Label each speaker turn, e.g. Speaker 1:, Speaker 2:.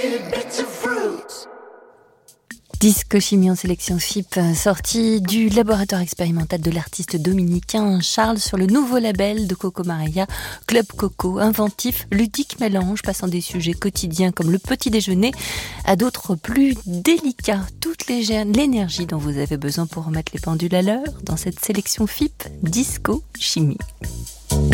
Speaker 1: Disco chimie en sélection FIP, sorti du laboratoire expérimental de l'artiste dominicain Charles sur le nouveau label de Coco Maria, Club Coco, inventif, ludique mélange, passant des sujets quotidiens comme le petit déjeuner à d'autres plus délicats. Toute l'énergie dont vous avez besoin pour remettre les pendules à l'heure dans cette sélection FIP, Disco chimie.